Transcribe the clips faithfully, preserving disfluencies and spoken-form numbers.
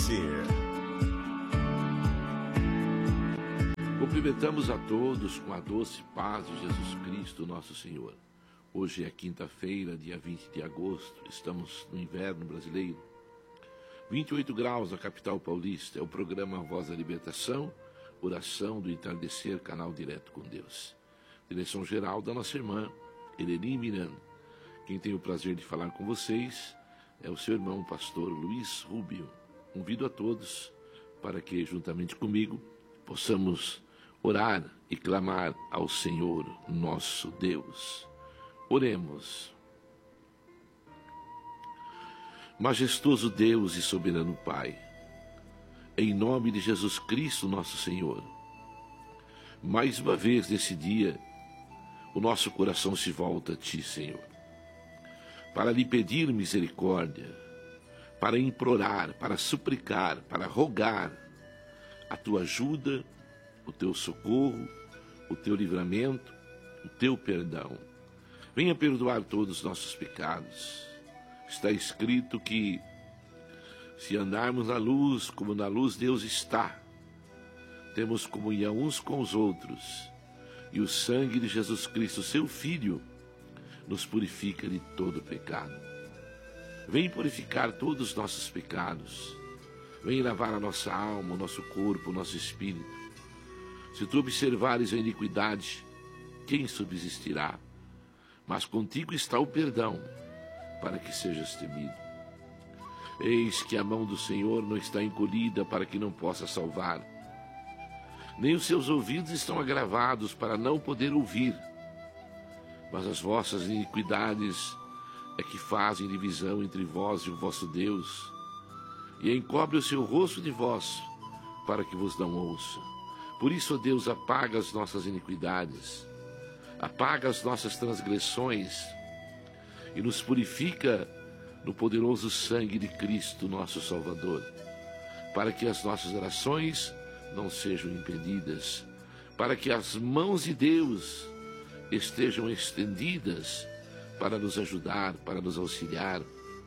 acontecer. Cumprimentamos a todos com a doce paz de Jesus Cristo, nosso Senhor. Hoje é quinta-feira, dia vinte de agosto, estamos no inverno brasileiro. vinte e oito graus na capital paulista, é o programa Voz da Libertação, oração do entardecer, canal direto com Deus. Direção geral da nossa irmã, Eleni Miranda. Quem tem o prazer de falar com vocês é o seu irmão, pastor Luiz Rubio. Convido a todos para que, juntamente comigo, possamos orar e clamar ao Senhor, nosso Deus. Oremos. Majestoso Deus e soberano Pai, em nome de Jesus Cristo, nosso Senhor, mais uma vez nesse dia, o nosso coração se volta a Ti, Senhor, para lhe pedir misericórdia, para implorar, para suplicar, para rogar a Tua ajuda, o Teu socorro, o Teu livramento, o Teu perdão. Venha perdoar todos os nossos pecados. Está escrito que, se andarmos na luz, como na luz Deus está, temos comunhão uns com os outros, e o sangue de Jesus Cristo, seu Filho, nos purifica de todo pecado. Vem purificar todos os nossos pecados. Vem lavar a nossa alma, o nosso corpo, o nosso espírito. Se tu observares a iniquidade, quem subsistirá? Mas contigo está o perdão, para que sejas temido. Eis que a mão do Senhor não está encolhida para que não possa salvar, nem os seus ouvidos estão agravados para não poder ouvir. Mas as vossas iniquidades é que fazem divisão entre vós e o vosso Deus, e encobre o seu rosto de vós, para que vos não ouça. Por isso, ó Deus, apaga as nossas iniquidades, apaga as nossas transgressões, e nos purifica no poderoso sangue de Cristo, nosso Salvador, para que as nossas orações não sejam impedidas, para que as mãos de Deus estejam estendidas para nos ajudar, para nos auxiliar.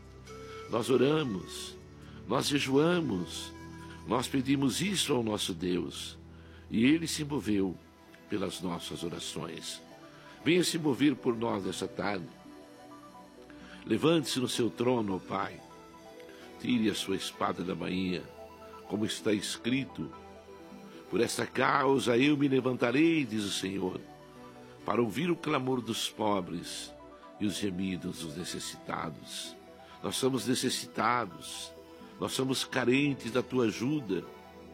Nós oramos, nós jejuamos, nós pedimos isso ao nosso Deus, e Ele se moveu pelas nossas orações. Venha se mover por nós nessa tarde. Levante-se no seu trono, ó Pai. Tire a sua espada da bainha, como está escrito: por esta causa eu me levantarei, diz o Senhor, para ouvir o clamor dos pobres e os gemidos dos necessitados. Nós somos necessitados, nós somos carentes da Tua ajuda,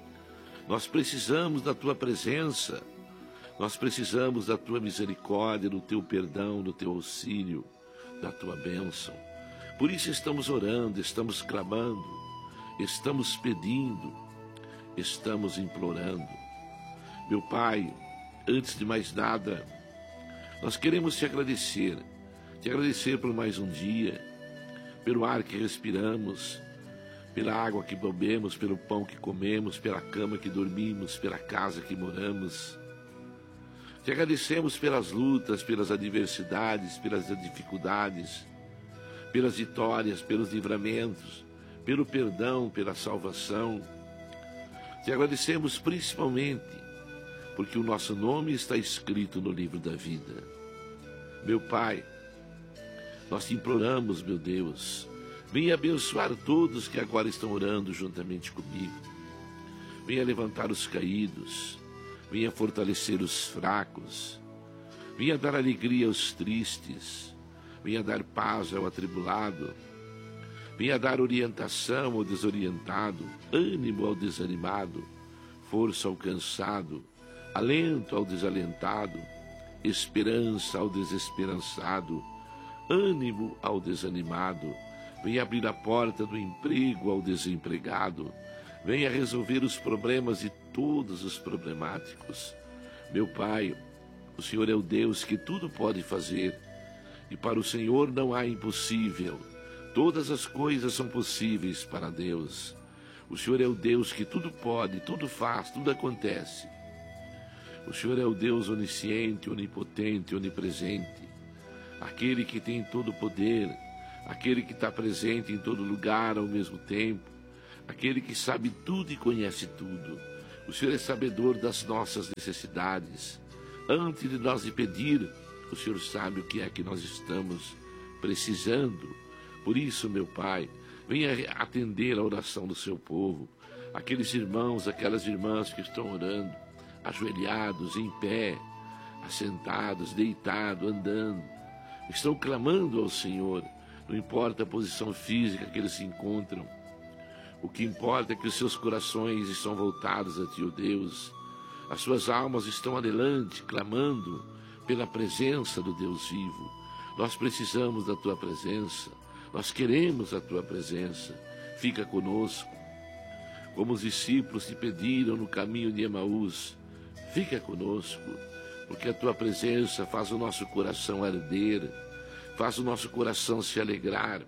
nós precisamos da Tua presença, nós precisamos da Tua misericórdia, do Teu perdão, do Teu auxílio, da Tua bênção. Por isso estamos orando, estamos clamando, estamos pedindo, estamos implorando. Meu Pai, antes de mais nada, nós queremos Te agradecer, Te agradecer por mais um dia, pelo ar que respiramos, pela água que bebemos, pelo pão que comemos, pela cama que dormimos, pela casa que moramos. Te agradecemos pelas lutas, pelas adversidades, pelas dificuldades, pelas vitórias, pelos livramentos, pelo perdão, pela salvação. Te agradecemos principalmente porque o nosso nome está escrito no livro da vida. Meu Pai, nós te imploramos, meu Deus, venha abençoar todos que agora estão orando juntamente comigo. Venha levantar os caídos, venha fortalecer os fracos, venha dar alegria aos tristes, venha dar paz ao atribulado, venha dar orientação ao desorientado, ânimo ao desanimado, força ao cansado, alento ao desalentado, esperança ao desesperançado, ânimo ao desanimado. Venha abrir a porta do emprego ao desempregado. Venha resolver os problemas de todos os problemáticos. Meu Pai, o Senhor é o Deus que tudo pode fazer, e para o Senhor não há impossível. Todas as coisas são possíveis para Deus. O Senhor é o Deus que tudo pode, tudo faz, tudo acontece. O Senhor é o Deus onisciente, onipotente, onipresente, aquele que tem todo o poder, aquele que está presente em todo lugar ao mesmo tempo, aquele que sabe tudo e conhece tudo. O Senhor é sabedor das nossas necessidades. Antes de nós lhe pedir, o Senhor sabe o que é que nós estamos precisando. Por isso, meu Pai, venha atender a oração do seu povo, aqueles irmãos, aquelas irmãs que estão orando, ajoelhados, em pé, assentados, deitados, andando, estão clamando ao Senhor, não importa a posição física que eles se encontram. O que importa é que os seus corações estão voltados a Ti, ó Deus. As suas almas estão adelante, clamando pela presença do Deus vivo. Nós precisamos da Tua presença, nós queremos a Tua presença. Fica conosco, como os discípulos te pediram no caminho de Emaús. Fica conosco, porque a Tua presença faz o nosso coração arder, faz o nosso coração se alegrar.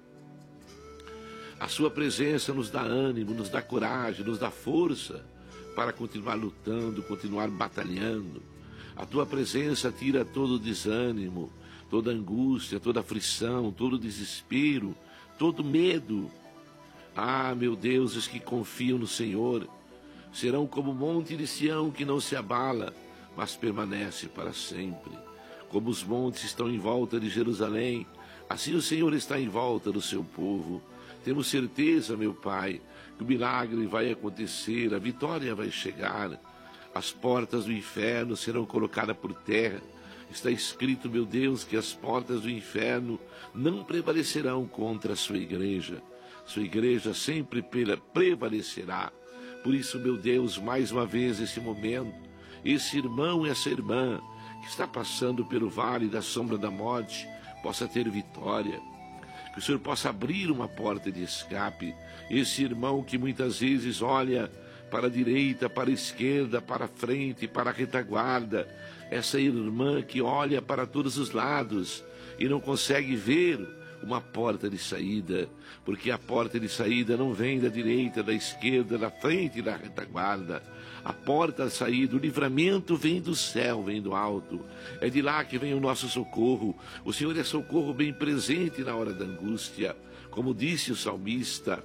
A Sua presença nos dá ânimo, nos dá coragem, nos dá força para continuar lutando, continuar batalhando. A Tua presença tira todo o desânimo, toda angústia, toda aflição, todo desespero, todo medo. Ah, meu Deus, os que confiam no Senhor serão como o monte de Sião que não se abala, mas permanece para sempre. Como os montes estão em volta de Jerusalém, assim o Senhor está em volta do seu povo. Temos certeza, meu Pai, que o milagre vai acontecer, a vitória vai chegar. As portas do inferno serão colocadas por terra. Está escrito, meu Deus, que as portas do inferno não prevalecerão contra a sua igreja. Sua igreja sempre prevalecerá. Por isso, meu Deus, mais uma vez esse momento, esse irmão e essa irmã que está passando pelo vale da sombra da morte, possa ter vitória. Que o Senhor possa abrir uma porta de escape. Esse irmão que muitas vezes olha para a direita, para a esquerda, para a frente, para a retaguarda. Essa irmã que olha para todos os lados e não consegue ver uma porta de saída, porque a porta de saída não vem da direita, da esquerda, da frente e da retaguarda. A porta de saída, o livramento vem do céu, vem do alto. É de lá que vem o nosso socorro. O Senhor é socorro bem presente na hora da angústia. Como disse o salmista,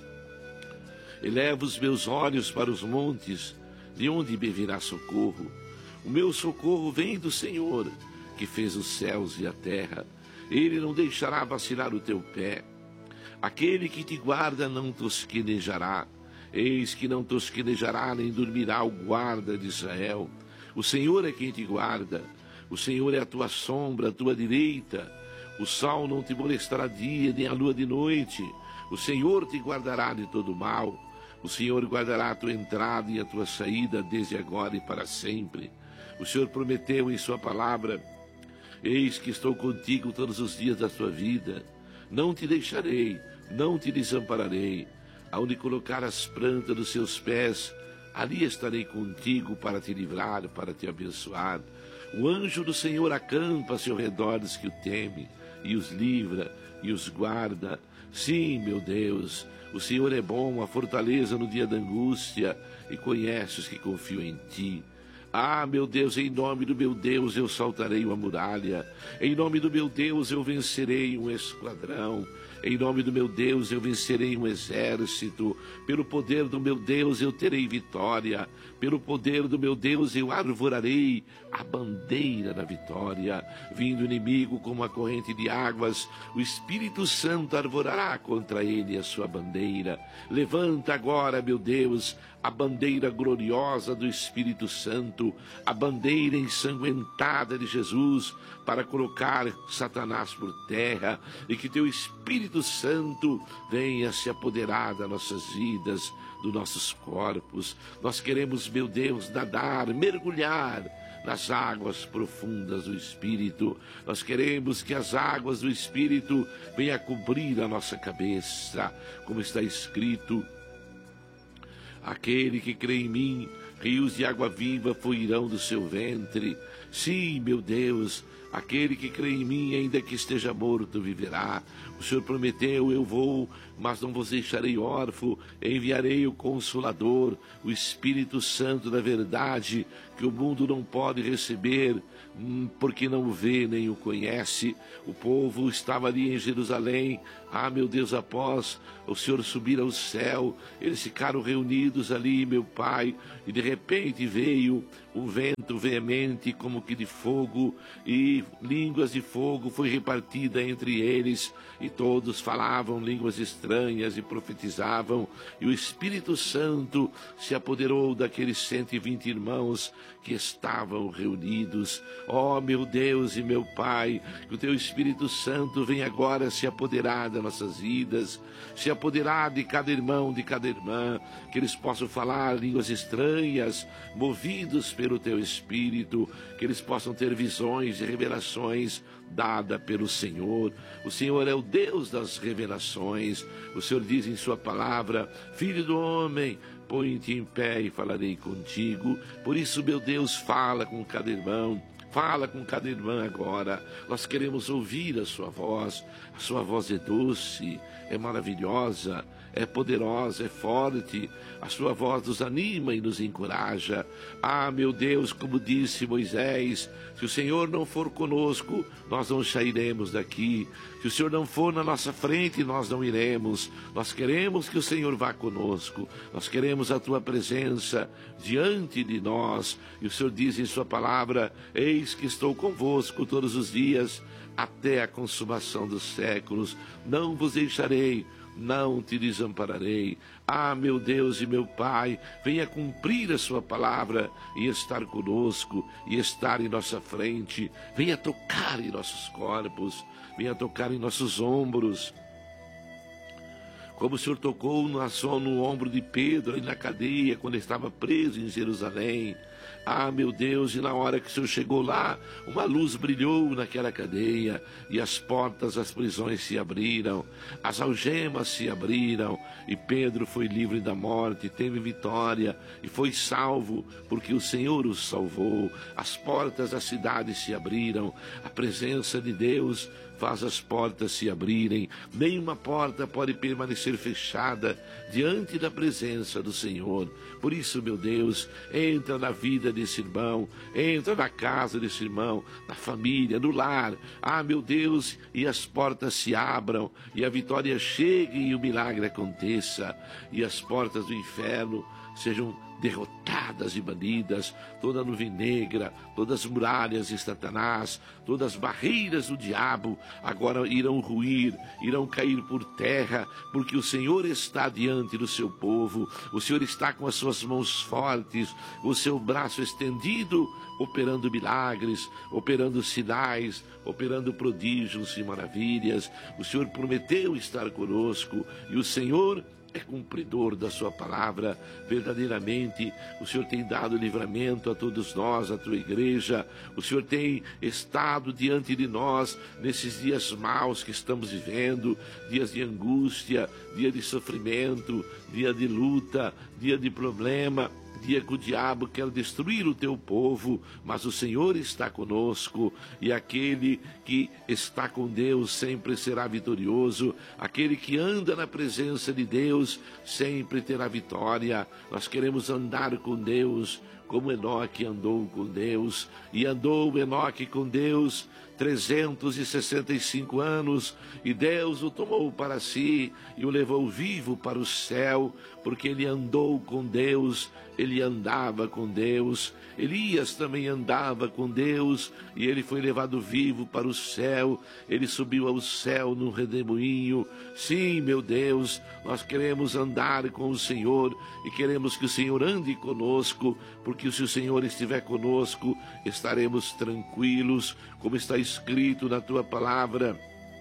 eleva os meus olhos para os montes, de onde me virá socorro? O meu socorro vem do Senhor, que fez os céus e a terra. Ele não deixará vacilar o teu pé. Aquele que te guarda não tosquenejará. Eis que não tosquenejará nem dormirá o guarda de Israel. O Senhor é quem te guarda. O Senhor é a tua sombra, a tua direita. O sol não te molestará dia, nem a lua de noite. O Senhor te guardará de todo mal. O Senhor guardará a tua entrada e a tua saída desde agora e para sempre. O Senhor prometeu em sua palavra: eis que estou contigo todos os dias da tua vida. Não te deixarei, não te desampararei. Aonde colocar as plantas dos seus pés, ali estarei contigo para te livrar, para te abençoar. O anjo do Senhor acampa-se ao redor dos que o temem, e os livra, e os guarda. Sim, meu Deus, o Senhor é bom, a fortaleza no dia da angústia, e conhece os que confiam em ti. Ah, meu Deus, em nome do meu Deus eu saltarei uma muralha. Em nome do meu Deus eu vencerei um esquadrão. Em nome do meu Deus eu vencerei um exército. Pelo poder do meu Deus eu terei vitória. Pelo poder do meu Deus eu arvorarei a bandeira da vitória. Vindo o inimigo como a corrente de águas, o Espírito Santo arvorará contra ele a sua bandeira. Levanta agora, meu Deus, a bandeira gloriosa do Espírito Santo, a bandeira ensanguentada de Jesus, para colocar Satanás por terra, e que teu Espírito Santo venha se apoderar das nossas vidas, dos nossos corpos. Nós queremos, meu Deus, nadar, mergulhar nas águas profundas do Espírito. Nós queremos que as águas do Espírito venham cobrir a nossa cabeça, como está escrito: aquele que crê em mim, rios de água viva fluirão do seu ventre. Sim, meu Deus, aquele que crê em mim, ainda que esteja morto, viverá. O Senhor prometeu: eu vou, mas não vos deixarei órfão. Enviarei o Consolador, o Espírito Santo da verdade, que o mundo não pode receber, porque não o vê nem o conhece. O povo estava ali em Jerusalém, Ah, meu Deus, após o Senhor subir ao céu, eles ficaram reunidos ali, meu Pai, e de repente veio um vento veemente como que de fogo, e línguas de fogo foi repartida entre eles, e todos falavam línguas estranhas e profetizavam, e o Espírito Santo se apoderou daqueles cento e vinte irmãos que estavam reunidos. Ó, meu Deus e meu Pai, que o Teu Espírito Santo venha agora se apoderar das nossas vidas, se apoderar de cada irmão, de cada irmã, que eles possam falar línguas estranhas, movidos pelo Teu Espírito, que eles possam ter visões e revelações dadas pelo Senhor. O Senhor é o Deus das revelações. O Senhor diz em Sua palavra: Filho do homem, põe-te em pé e falarei contigo. Por isso, meu Deus, fala com cada irmão, fala com cada irmã agora. Nós queremos ouvir a sua voz. A sua voz é doce, é maravilhosa, é poderosa, é forte. A sua voz nos anima e nos encoraja. Ah, meu Deus, como disse Moisés, se o Senhor não for conosco, nós não sairemos daqui. Se o Senhor não for na nossa frente, nós não iremos. Nós queremos que o Senhor vá conosco. Nós queremos a Tua presença diante de nós. E o Senhor diz em Sua palavra: eis que estou convosco todos os dias, até a consumação dos séculos. Não vos deixarei, não te desampararei. Ah, meu Deus e meu Pai, venha cumprir a Sua palavra e estar conosco, e estar em nossa frente. Venha tocar em nossos corpos, venha tocar em nossos ombros, como o Senhor tocou no, no ombro de Pedro, ali na cadeia, quando ele estava preso em Jerusalém. Ah, meu Deus, e na hora que o Senhor chegou lá, uma luz brilhou naquela cadeia, e as portas das prisões se abriram, as algemas se abriram, e Pedro foi livre da morte, teve vitória, e foi salvo, porque o Senhor o salvou. As portas da cidade se abriram, a presença de Deus faz as portas se abrirem. Nenhuma porta pode permanecer fechada diante da presença do Senhor. Por isso, meu Deus, entra na vida desse irmão, entra na casa desse irmão, na família, no lar. Ah, meu Deus, e as portas se abram, e a vitória chegue, e o milagre aconteça, e as portas do inferno sejam derrotadas e banidas, toda a nuvem negra, todas as muralhas de Satanás, todas as barreiras do diabo agora irão ruir, irão cair por terra, porque o Senhor está diante do seu povo. O Senhor está com as suas mãos fortes, o seu braço estendido, operando milagres, operando sinais, operando prodígios e maravilhas. O Senhor prometeu estar conosco, e o Senhor é cumpridor da sua palavra. Verdadeiramente, o Senhor tem dado livramento a todos nós, a tua igreja. O Senhor tem estado diante de nós nesses dias maus que estamos vivendo, dias de angústia, dia de sofrimento, dia de luta, dia de problema, dia que o diabo quer destruir o teu povo, mas o Senhor está conosco, e aquele que está com Deus sempre será vitorioso. Aquele que anda na presença de Deus sempre terá vitória. Nós queremos andar com Deus como Enoque andou com Deus, e andou Enoque com Deus trezentos e sessenta e cinco anos, e Deus o tomou para si e o levou vivo para o céu, porque ele andou com Deus, ele andava com Deus. Elias também andava com Deus, e ele foi levado vivo para o céu. Ele subiu ao céu num redemoinho. Sim, meu Deus, nós queremos andar com o Senhor, e queremos que o Senhor ande conosco, porque se o Senhor estiver conosco, estaremos tranquilos, como está escrito na tua palavra.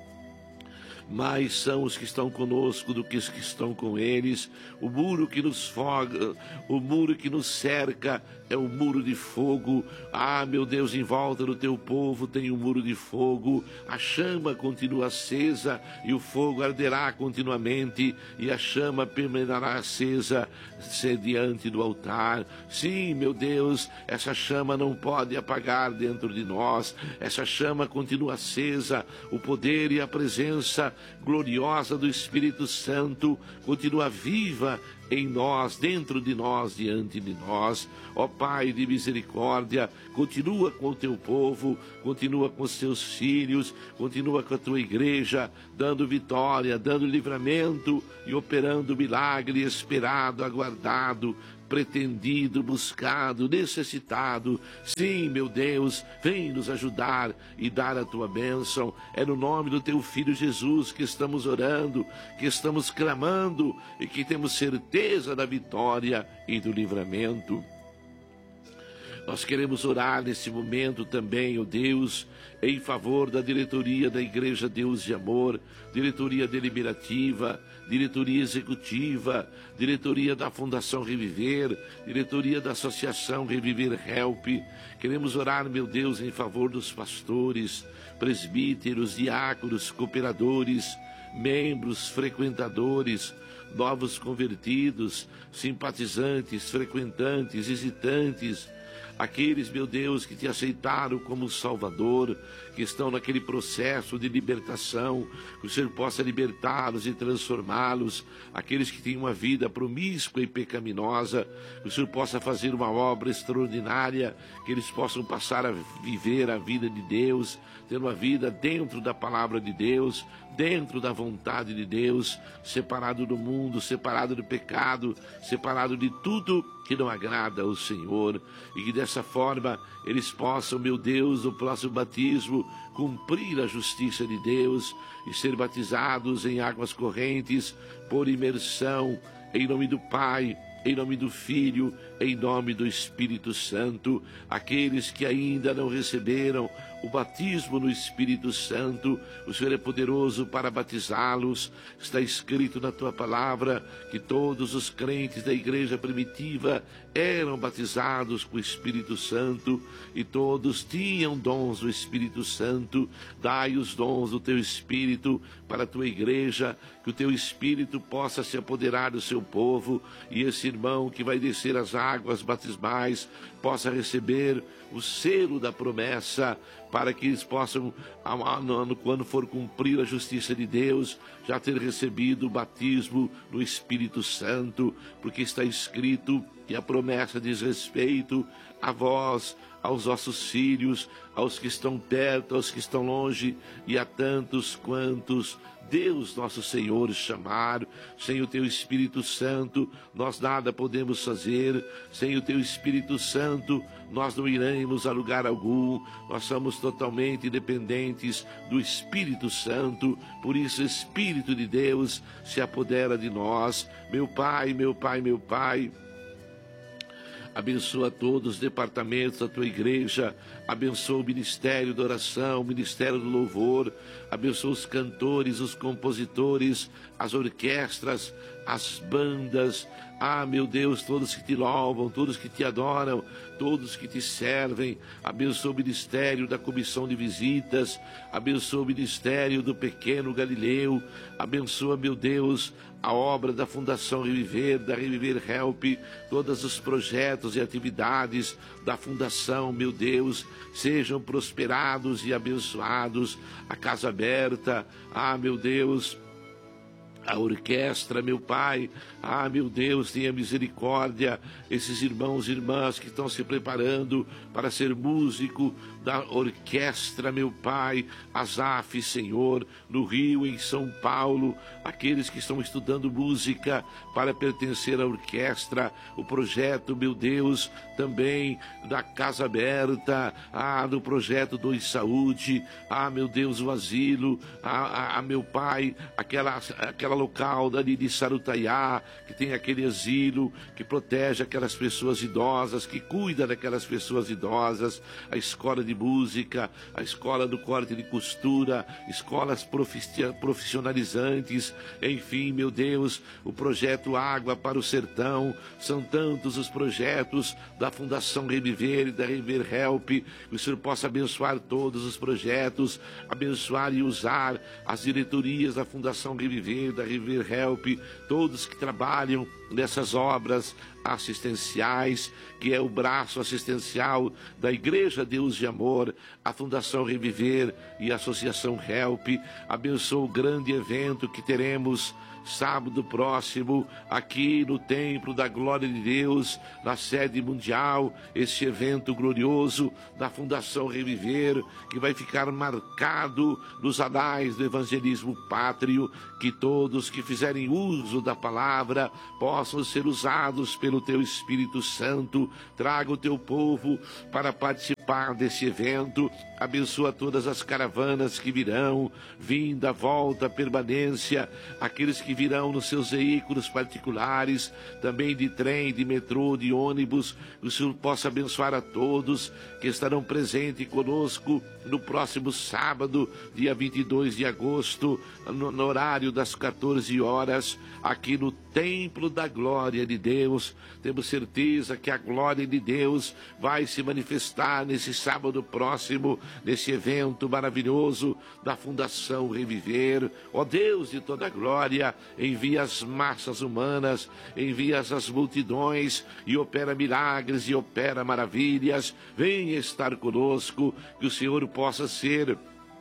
Mais são os que estão conosco do que os que estão com eles. O muro que nos foga, o muro que nos cerca é um muro de fogo. Ah, meu Deus, em volta do teu povo tem um muro de fogo. A chama continua acesa, e o fogo arderá continuamente, e a chama permanecerá acesa diante do altar. Sim, meu Deus, essa chama não pode apagar dentro de nós. Essa chama continua acesa. O poder e a presença gloriosa do Espírito Santo continua viva em nós, dentro de nós, diante de nós. Ó Pai de misericórdia, continua com o teu povo, continua com os teus filhos, continua com a tua igreja, dando vitória, dando livramento e operando milagre esperado, aguardado, pretendido, buscado, necessitado. Sim, meu Deus, vem nos ajudar e dar a tua bênção. É no nome do teu Filho Jesus que estamos orando, que estamos clamando e que temos certeza da vitória e do livramento. Nós queremos orar nesse momento também, ó Deus, em favor da diretoria da Igreja Deus de Amor, diretoria deliberativa, diretoria executiva, diretoria da Fundação Reviver, diretoria da Associação Reviver Help. Queremos orar, meu Deus, em favor dos pastores, presbíteros, diáconos, cooperadores, membros, frequentadores, novos convertidos, simpatizantes, frequentantes, visitantes, aqueles, meu Deus, que te aceitaram como Salvador, que estão naquele processo de libertação, que o Senhor possa libertá-los e transformá-los, aqueles que têm uma vida promíscua e pecaminosa, que o Senhor possa fazer uma obra extraordinária, que eles possam passar a viver a vida de Deus, ter uma vida dentro da palavra de Deus, dentro da vontade de Deus, separado do mundo, separado do pecado, separado de tudo que não agrada ao Senhor, e que dessa forma eles possam, meu Deus, no próximo batismo, cumprir a justiça de Deus e ser batizados em águas correntes por imersão, em nome do Pai, em nome do Filho, em nome do Espírito Santo. Aqueles que ainda não receberam o batismo no Espírito Santo, o Senhor é poderoso para batizá-los. Está escrito na tua palavra que todos os crentes da igreja primitiva eram batizados com o Espírito Santo e todos tinham dons do Espírito Santo. Dai os dons do teu Espírito para a tua igreja, que o teu Espírito possa se apoderar do seu povo, e esse irmão que vai descer as águas batismais possa receber o selo da promessa, para que eles possam, quando for cumprir a justiça de Deus, já ter recebido o batismo no Espírito Santo, porque está escrito que a promessa diz respeito a vós, aos vossos filhos, aos que estão perto, aos que estão longe, e a tantos quantos Deus nosso Senhor chamar. Sem o teu Espírito Santo nós nada podemos fazer, sem o teu Espírito Santo nós não iremos a lugar algum. Nós somos totalmente dependentes do Espírito Santo. Por isso, Espírito de Deus, se apodera de nós. Meu Pai, meu Pai, meu Pai, abençoa todos os departamentos da tua igreja, abençoa o ministério da oração, o ministério do louvor, abençoa os cantores, os compositores, as orquestras, as bandas. Ah, meu Deus, todos que te louvam, todos que te adoram, todos que te servem. Abençoa o ministério da comissão de visitas, abençoa o ministério do pequeno Galileu, abençoa, meu Deus, a obra da Fundação Reviver, da Reviver Help, todos os projetos e atividades da Fundação, meu Deus, sejam prosperados e abençoados. A Casa Aberta, ah, meu Deus, a orquestra, meu Pai, ah, meu Deus, tenha misericórdia, esses irmãos e irmãs que estão se preparando para ser músico da orquestra, meu Pai, Asaf, Senhor, no Rio, em São Paulo, aqueles que estão estudando música para pertencer à orquestra, o projeto, meu Deus, também da Casa Aberta, ah, do projeto Dois Saúde, ah, meu Deus, o asilo, ah, ah, meu Pai, aquela, aquela local dali de Sarutaiá, que tem aquele asilo, que protege aquelas pessoas idosas, que cuida daquelas pessoas idosas, a escola de música, a escola do corte de costura, escolas profissionalizantes, enfim, meu Deus, o projeto Água para o Sertão. São tantos os projetos da Fundação Reviver e da Reviver Help, que o Senhor possa abençoar todos os projetos, abençoar e usar as diretorias da Fundação Reviver, da Reviver Help, todos que trabalham nessas obras assistenciais, que é o braço assistencial da Igreja Deus de Amor, a Fundação Reviver e a Associação Help. Abençoa o grande evento que teremos sábado próximo, aqui no Templo da Glória de Deus, na sede mundial, esse evento glorioso da Fundação Reviver, que vai ficar marcado nos anais do evangelismo pátrio, que todos que fizerem uso da palavra possam ser usados pelo teu Espírito Santo. Traga o teu povo para participar desse evento. Abençoa todas as caravanas que virão, vinda, volta, permanência, aqueles que virão nos seus veículos particulares, também de trem, de metrô, de ônibus. Que o Senhor possa abençoar a todos que estarão presentes conosco no próximo sábado, dia vinte e dois de agosto, no, no horário das quatorze horas, aqui no Templo da Glória de Deus. Temos certeza que a glória de Deus vai se manifestar nesse sábado próximo, nesse evento maravilhoso da Fundação Reviver. Ó Deus de toda glória, envia as massas humanas, envia as multidões e opera milagres e opera maravilhas. Venha estar conosco, que o Senhor possa ser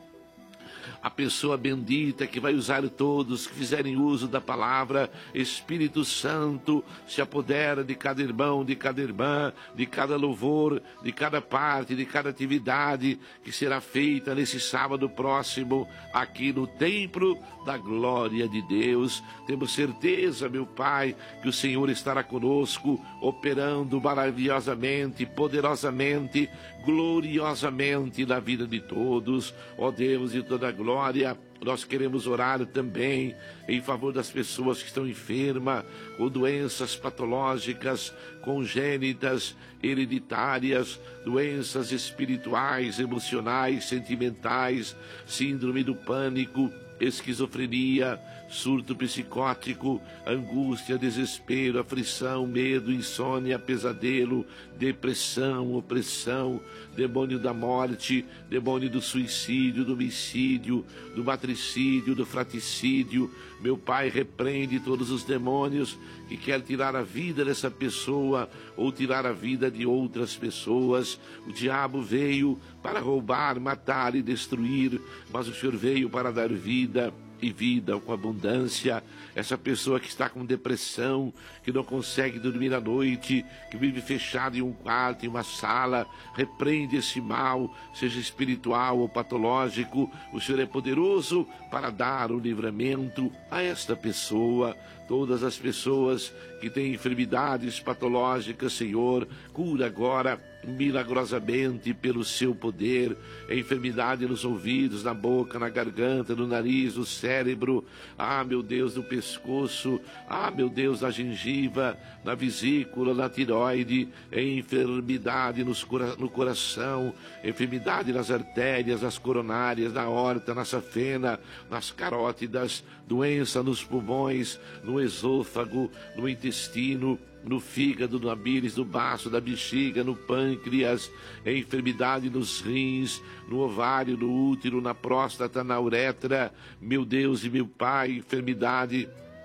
a pessoa bendita que vai usar todos que fizerem uso da palavra. Espírito Santo, se apodera de cada irmão, de cada irmã, de cada louvor, de cada parte, de cada atividade que será feita nesse sábado próximo, aqui no Templo da Glória de Deus. Temos certeza, meu Pai, que o Senhor estará conosco, operando maravilhosamente, poderosamente, gloriosamente na vida de todos. Ó Deus de toda glória, nós queremos orar também em favor das pessoas que estão enfermas, com doenças patológicas, congênitas, hereditárias, doenças espirituais, emocionais, sentimentais, síndrome do pânico, esquizofrenia, surto psicótico, angústia, desespero, aflição, medo, insônia, pesadelo, depressão, opressão, demônio da morte, demônio do suicídio, do homicídio, do matricídio, do fraticídio. Meu Pai, repreende todos os demônios que querem tirar a vida dessa pessoa ou tirar a vida de outras pessoas. O diabo veio para roubar, matar e destruir, mas o Senhor veio para dar vida e vida com abundância. Essa pessoa que está com depressão, que não consegue dormir à noite, que vive fechado em um quarto, em uma sala, repreende esse mal, seja espiritual ou patológico. O Senhor é poderoso para dar o livramento a esta pessoa. Todas as pessoas que têm enfermidades patológicas, Senhor, cura agora milagrosamente pelo seu poder. Enfermidade nos ouvidos, na boca, na garganta, no nariz, no cérebro, ah, meu Deus, no pescoço, ah, meu Deus, na gengiva, na vesícula, na tiroide, enfermidade nos cora no coração, enfermidade nas artérias, nas coronárias, na aorta, na safena, nas carótidas, doença nos pulmões, no esôfago, no intestino, no fígado, no bílis, no baço da bexiga, no pâncreas, enfermidade nos rins, no ovário, no útero, na próstata, na uretra, meu Deus e meu Pai, enfermidade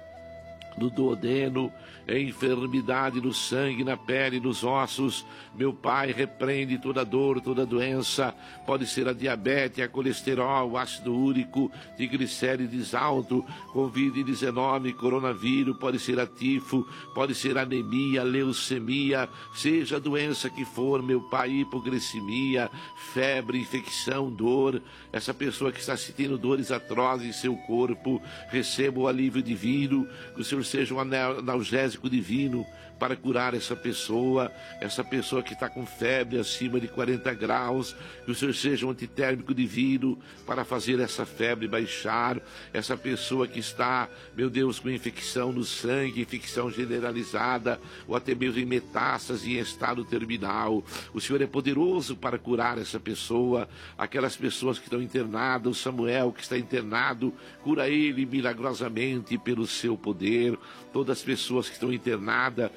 no duodeno, enfermidade no sangue, na pele, nos ossos. Meu Pai, repreende toda dor, toda doença. Pode ser a diabetes, a colesterol, o ácido úrico, triglicérides alto, covid dezenove, coronavírus, pode ser a tifo, pode ser anemia, leucemia, seja a doença que for, meu Pai, hipoglicemia, febre, infecção, dor. Essa pessoa que está sentindo dores atrozes em seu corpo, receba o alívio divino, que o Senhor seja um analgésico divino para curar essa pessoa, essa pessoa que está com febre acima de quarenta graus, que o Senhor seja um antitérmico divino para fazer essa febre baixar, essa pessoa que está, meu Deus, com infecção no sangue, infecção generalizada, ou até mesmo em metástase, em estado terminal. O Senhor é poderoso para curar essa pessoa, aquelas pessoas que estão internadas, o Samuel que está internado, cura ele milagrosamente pelo seu poder. Todas as pessoas que estão internadas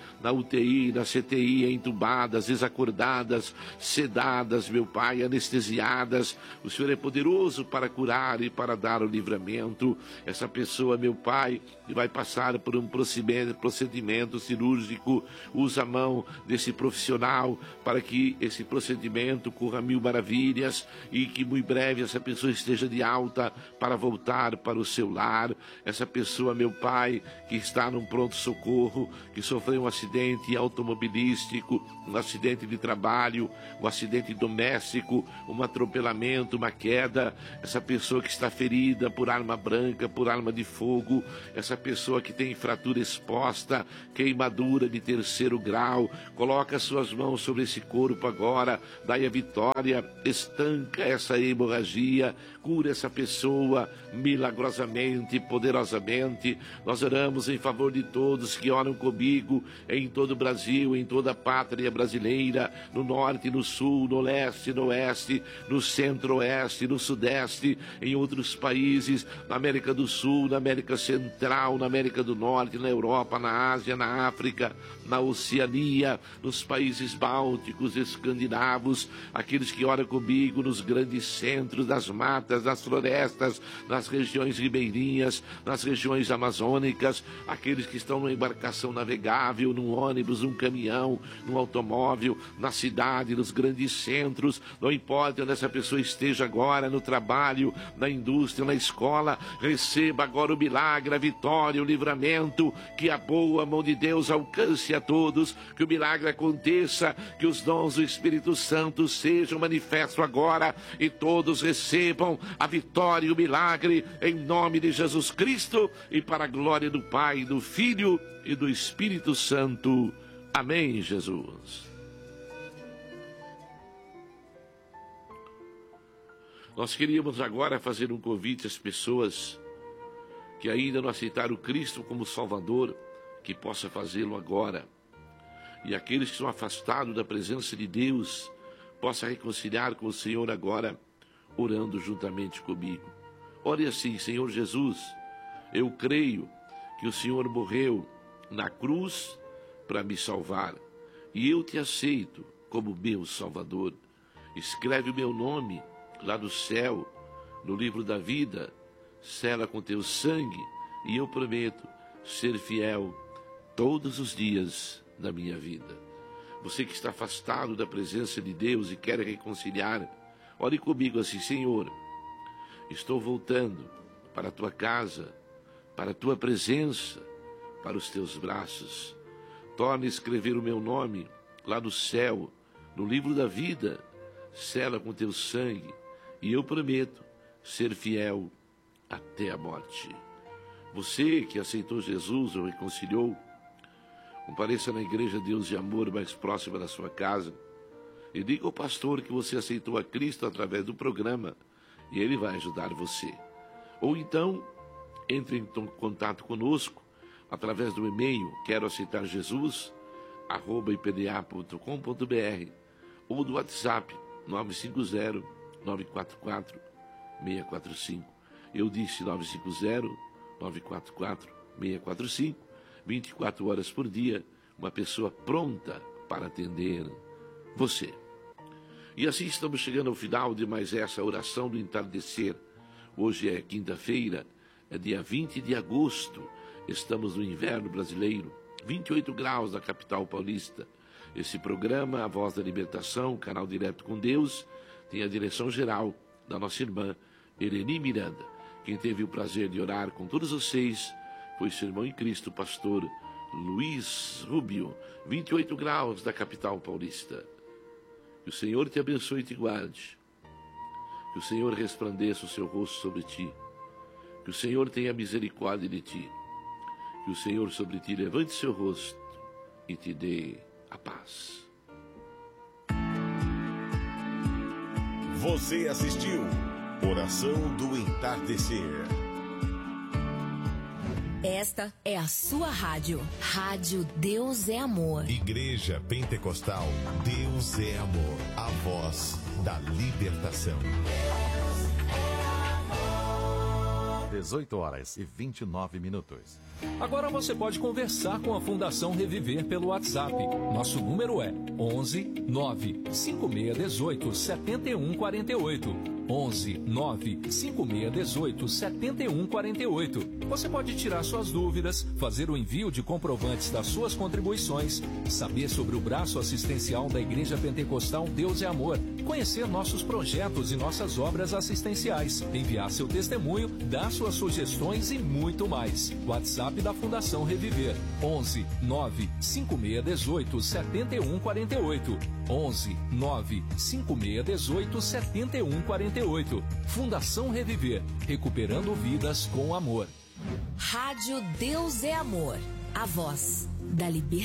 na U T I, na C T I, entubadas, desacordadas, sedadas, meu Pai, anestesiadas. O Senhor é poderoso para curar e para dar o livramento. Essa pessoa, meu Pai, que vai passar por um procedimento, procedimento cirúrgico, usa a mão desse profissional para que esse procedimento corra mil maravilhas e que muito breve essa pessoa esteja de alta para voltar para o seu lar. Essa pessoa, meu Pai, que está num pronto-socorro, que sofreu um acidente automobilístico, um acidente de trabalho, um acidente doméstico, um atropelamento, uma queda. Essa pessoa que está ferida por arma branca, por arma de fogo. Essa pessoa que tem fratura exposta, queimadura de terceiro grau. Coloca suas mãos sobre esse corpo agora, dai a vitória, estanca essa hemorragia, cura essa pessoa milagrosamente, poderosamente. Nós oramos em favor de todos que oram comigo em todo o Brasil, em toda a pátria brasileira, no norte, no sul, no leste, no oeste, no centro-oeste, no sudeste, em outros países, na América do Sul, na América Central, na América do Norte, na Europa, na Ásia, na África, na Oceania, nos países bálticos, escandinavos, aqueles que oram comigo nos grandes centros das matas, nas florestas, nas regiões ribeirinhas, nas regiões amazônicas, aqueles que estão numa embarcação navegável, num ônibus, num caminhão, num automóvel, na cidade, nos grandes centros, não importa onde essa pessoa esteja agora, no trabalho, na indústria, na escola, receba agora o milagre, a vitória, o livramento, que a boa mão de Deus alcance a todos, que o milagre aconteça, que os dons do Espírito Santo sejam manifestos agora e todos recebam a vitória e o milagre em nome de Jesus Cristo e para a glória do Pai, do Filho e do Espírito Santo. Amém, Jesus. Nós queríamos agora fazer um convite às pessoas que ainda não aceitaram Cristo como Salvador, que possa fazê-lo agora. E aqueles que são afastados da presença de Deus, possa reconciliar com o Senhor agora, orando juntamente comigo. Ore assim: Senhor Jesus, eu creio que o Senhor morreu na cruz para me salvar, e eu te aceito como meu Salvador. Escreve o meu nome lá no céu, no livro da vida, sela com teu sangue, e eu prometo ser fiel todos os dias da minha vida. Você que está afastado da presença de Deus e quer reconciliar, ore comigo assim: Senhor, estou voltando para a tua casa, para a tua presença, para os teus braços. Torna a escrever o meu nome lá no céu, no livro da vida, sela com teu sangue, e eu prometo ser fiel até a morte. Você que aceitou Jesus ou reconciliou, compareça na Igreja Deus de Amor mais próxima da sua casa e diga ao pastor que você aceitou a Cristo através do programa e ele vai ajudar você. Ou então, entre em contato conosco através do e-mail quero aceitar Jesus arroba i p d a ponto com ponto b r ou do WhatsApp nove cinco zero, nove quatro quatro, seis quatro cinco. Eu disse nove cinco zero, nove quatro quatro, seis quatro cinco. vinte e quatro horas por dia, uma pessoa pronta para atender você. E assim estamos chegando ao final de mais essa oração do entardecer. Hoje é quinta-feira, é dia vinte de agosto, estamos no inverno brasileiro, vinte e oito graus na capital paulista. Esse programa, A Voz da Libertação, canal Direto com Deus, tem a direção geral da nossa irmã Eleni Miranda. Quem teve o prazer de orar com todos vocês foi seu irmão em Cristo, pastor Luiz Rubio, vinte e oito graus da capital paulista. Que o Senhor te abençoe e te guarde. Que o Senhor resplandeça o seu rosto sobre ti. Que o Senhor tenha misericórdia de ti. Que o Senhor sobre ti levante seu rosto e te dê a paz. Você assistiu Oração do Entardecer. Esta é a sua rádio. Rádio Deus é Amor. Igreja Pentecostal Deus é Amor. A voz da libertação. dezoito horas e vinte e nove minutos. Agora você pode conversar com a Fundação Reviver pelo WhatsApp. Nosso número é onze nove cinco seis um oito sete um quatro oito. onze nove cinco seis um oito sete um quatro oito. Você pode tirar suas dúvidas, fazer o envio de comprovantes das suas contribuições, saber sobre o braço assistencial da Igreja Pentecostal Deus é Amor, conhecer nossos projetos e nossas obras assistenciais, enviar seu testemunho, dar suas sugestões e muito mais. WhatsApp da Fundação Reviver, onze nove cinco seis um oito sete um quatro oito. onze nove cinco seis um oito sete um quatro oito. Fundação Reviver, recuperando vidas com amor. Rádio Deus é Amor, a voz da libertação.